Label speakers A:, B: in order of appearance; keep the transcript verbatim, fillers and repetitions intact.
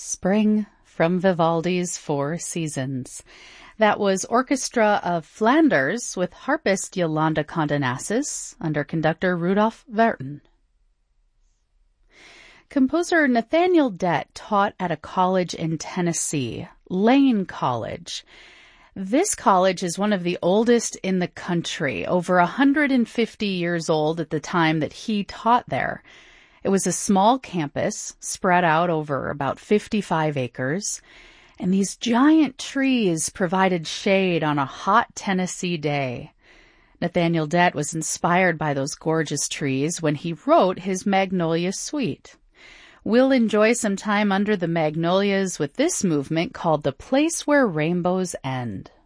A: Spring from Vivaldi's Four Seasons. That was Orchestra of Flanders with harpist Yolanda Condonassis under conductor Rudolf Verton. Composer Nathaniel Dett taught at a college in Tennessee, Lane College. This college is one of the oldest in the country, over one hundred fifty years old at the time that he taught there. It was a small campus spread out over about fifty-five acres, and these giant trees provided shade on a hot Tennessee day. Nathaniel Dett was inspired by those gorgeous trees when he wrote his Magnolia Suite. We'll enjoy some time under the magnolias with this movement called The Place Where Rainbows End.